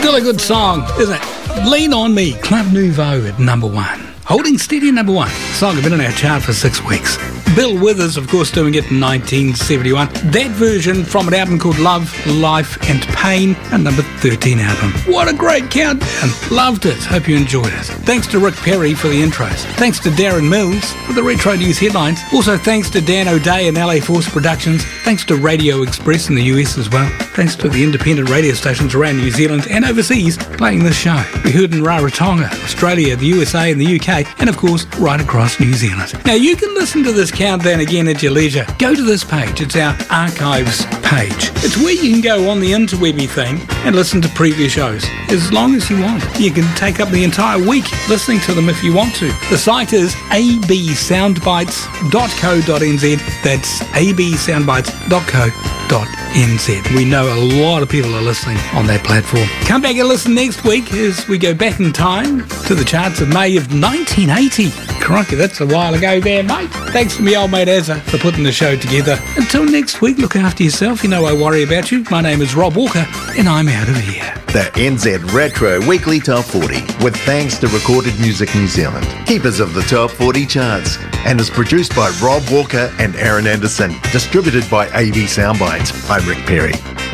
Still a good song, isn't it? Lean on Me, Club Nouveau at number 1. Holding steady at number 1. Song had been in our chart for 6 weeks. Bill Withers, of course, doing it in 1971. That version from an album called Love, Life and Pain, a number 13 album. What a great countdown. Loved it. Hope you enjoyed it. Thanks to Rick Perry for the intros. Thanks to Darren Mills for the Retro News headlines. Also thanks to Dan O'Day and LA Force Productions. Thanks to Radio Express in the US as well. Thanks to the independent radio stations around New Zealand and overseas playing this show. We heard in Rarotonga, Australia, the USA and the UK, and of course right across New Zealand. Now you can listen to this countdown again at your leisure. Go to this page. It's our archives page. It's where you can go on the interwebby thing and listen to previous shows as long as you want. You can take up the entire week listening to them if you want to. The site is absoundbites.co.nz. That's absoundbites.co.nz. We know a lot of people are listening on that platform. Come back and listen next week as we go back in time to the charts of May of 1980. Crikey, that's a while ago there, mate. Thanks to me old mate Azza for putting the show together. Until next week, look after yourself. You know I worry about you. My name is Rob Walker, and I'm out of here. The NZ Retro Weekly Top 40, with thanks to Recorded Music New Zealand, keepers of the Top 40 charts, and is produced by Rob Walker and Aaron Anderson, distributed by AB Soundbites. I'm Rick Perry.